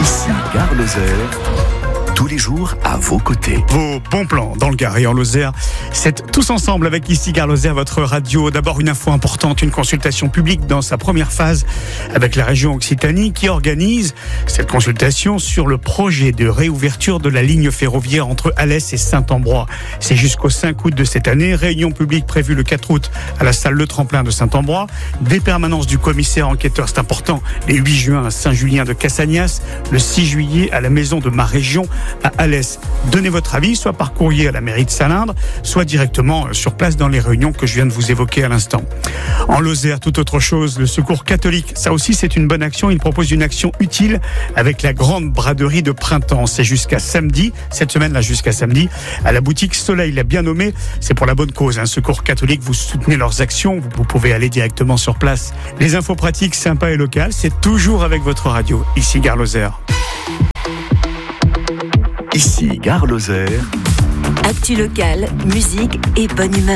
Ici Gare Lozère, tous les jours à vos côtés. Vos bons plans dans le Gard et en Lozère, c'est tous ensemble avec Ici Gare Lozère, votre radio. D'abord une info importante, une consultation publique dans sa première phase avec la région Occitanie qui organise cette consultation sur le projet de réouverture de la ligne ferroviaire entre Alès et Saint-Ambrois. C'est jusqu'au 5 août de cette année. Réunion publique prévue le 4 août à la salle Le Tremplin de Saint-Ambrois. Des permanences du commissaire enquêteur, c'est important, les 8 juin à Saint-Julien de Cassagnas, le 6 juillet à la maison de ma région à Alès. Donnez votre avis, soit par courrier à la mairie de Salindre, soit directement sur place dans les réunions que je viens de vous évoquer à l'instant. En Lozère, tout autre chose, le Secours catholique, ça aussi c'est une bonne action. Il propose une action utile avec la grande braderie de printemps. C'est jusqu'à samedi, cette semaine-là jusqu'à samedi, à la boutique Soleil, la bien nommée. C'est pour la bonne cause, Secours catholique, vous soutenez leurs actions, vous pouvez aller directement sur place. Les infos pratiques, sympas et locales, c'est toujours avec votre radio, ici Gare Lozère. Ici Gare Lozère. Actu locale, musique et bonne humeur.